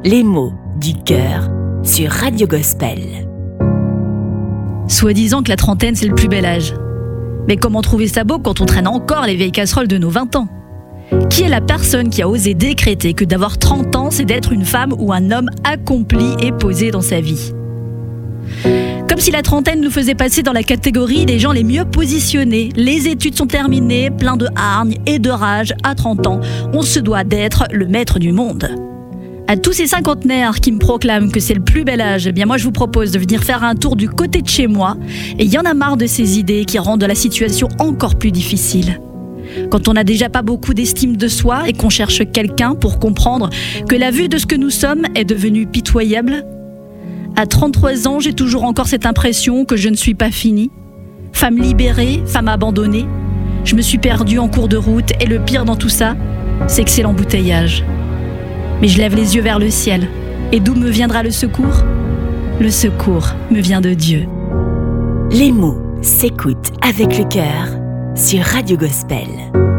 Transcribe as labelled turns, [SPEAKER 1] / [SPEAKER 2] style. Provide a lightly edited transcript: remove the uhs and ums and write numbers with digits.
[SPEAKER 1] Les mots du cœur sur Radio Gospel.
[SPEAKER 2] Soi-disant que la trentaine, c'est le plus bel âge. Mais comment trouver ça beau quand on traîne encore les vieilles casseroles de nos 20 ans ? Qui est la personne qui a osé décréter que d'avoir 30 ans, c'est d'être une femme ou un homme accompli et posé dans sa vie ? Comme si la trentaine nous faisait passer dans la catégorie des gens les mieux positionnés. Les études sont terminées, plein de hargne et de rage. À 30 ans, on se doit d'être le maître du monde. À tous ces cinquantenaires qui me proclament que c'est le plus bel âge, eh bien moi je vous propose de venir faire un tour du côté de chez moi. Et il y en a marre de ces idées qui rendent la situation encore plus difficile. Quand on n'a déjà pas beaucoup d'estime de soi et qu'on cherche quelqu'un pour comprendre que la vue de ce que nous sommes est devenue pitoyable. À 33 ans, j'ai toujours encore cette impression que je ne suis pas finie. Femme libérée, femme abandonnée. Je me suis perdue en cours de route et le pire dans tout ça, c'est que c'est l'embouteillage. Mais je lève les yeux vers le ciel. Et d'où me viendra le secours ? Le secours me vient de Dieu.
[SPEAKER 1] Les mots s'écoutent avec le cœur sur Radio Gospel.